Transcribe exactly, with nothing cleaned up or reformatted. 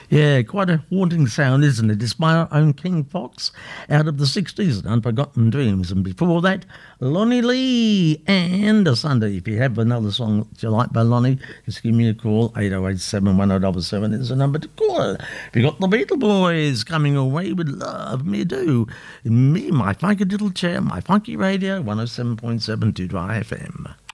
Yeah, quite a haunting sound, isn't it? It's my own King Fox out of the sixties and Unforgotten Dreams. And before that, Lonnie Lee and a Sunday. If you have another song that you like by Lonnie, just give me a call. eight oh eight seven one oh seven seven is the number to call. If you got the Beetle Boys coming away with Love Me Do. Me, my funky little chair, my funky radio, one oh seven point seven Dudra F M.